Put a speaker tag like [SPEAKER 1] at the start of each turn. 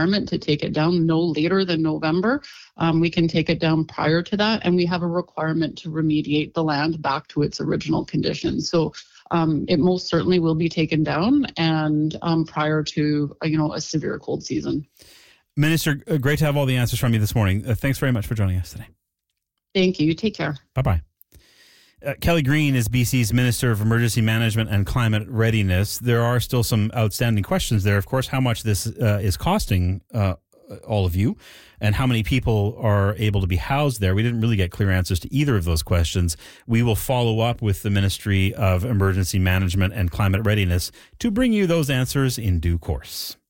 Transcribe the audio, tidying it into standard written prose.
[SPEAKER 1] requirement to take it down no later than November. We can take it down prior to that, and we have a requirement to remediate the land back to its original condition. So it most certainly will be taken down, and prior to a severe cold season.
[SPEAKER 2] Minister, great to have all the answers from you this morning. Thanks very much for joining us today.
[SPEAKER 1] Thank you. Take care.
[SPEAKER 2] Bye-bye. Kelly Green is BC's Minister of Emergency Management and Climate Readiness. There are still some outstanding questions there. Of course, how much this is costing all of you and how many people are able to be housed there. We didn't really get clear answers to either of those questions. We will follow up with the Ministry of Emergency Management and Climate Readiness to bring you those answers in due course.